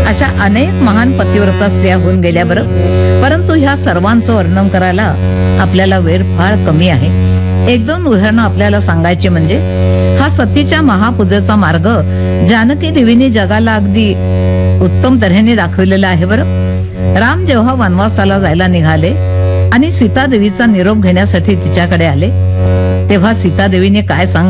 अशा अनेक महान पतिव्रता स्त्रिया होऊन गेल्या बरं. परंतु ह्या सर्वांचं वर्णन करायला आपल्याला वेळ फार कमी आहे. एक दोन उदाहरणं आपल्याला सांगायची म्हणजे हा सतीच्या महापूजेचा मार्ग जानकी देवीने जगाला अगदी उत्तम तऱ्हेने दाखविलेला आहे बरं. राम जेव्हा वनवासाला जायला निघाले आणि सीता देवीचा निरोप घेण्यासाठी तिच्याकडे आले, तेव्हा सीता देवीने काय